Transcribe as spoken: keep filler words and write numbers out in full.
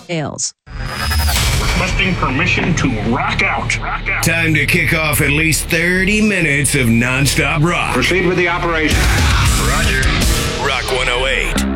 Ales. Requesting permission to rock out. Rock out. Time to kick off at least thirty minutes of nonstop rock. Proceed with the operation. Roger. Rock one oh eight.